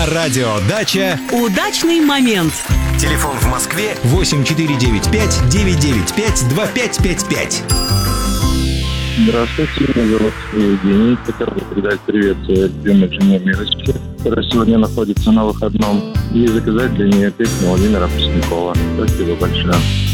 На радио «Дача» удачный момент. телефон в Москве 8495-995-2555. Здравствуйте, меня зовут Евгений. Хотел бы передать привет своей любимой жене Мирочке, которая сегодня находится на выходном, и заказать для нее песню Владимира Преснякова. Спасибо большое.